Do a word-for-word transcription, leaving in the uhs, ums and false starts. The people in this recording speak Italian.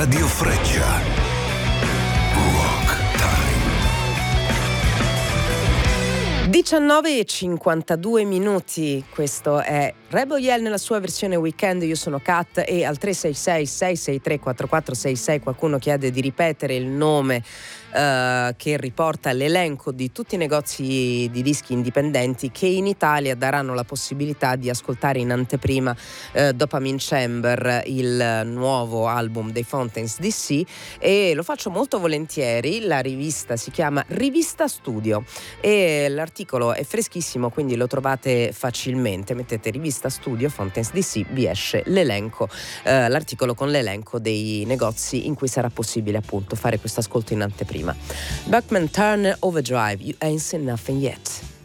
Radio Freccia. Rock Time. diciannove e cinquantadue minuti, questo è Rebel Yell nella sua versione weekend. Io sono Kat e al tre sei sei sei sei tre quattro quattro sei sei qualcuno chiede di ripetere il nome uh, che riporta l'elenco di tutti i negozi di dischi indipendenti che in Italia daranno la possibilità di ascoltare in anteprima uh, Dopamine Chamber, il nuovo album dei Fountains D C, e lo faccio molto volentieri. La rivista si chiama Rivista Studio e l'articolo è freschissimo, quindi lo trovate facilmente. Mettete Rivista Studio Fountains D C, vi esce l'elenco, eh, l'articolo con l'elenco dei negozi in cui sarà possibile appunto fare questo ascolto in anteprima. Buckman Turner Overdrive, You Ain't Seen Nothing Yet.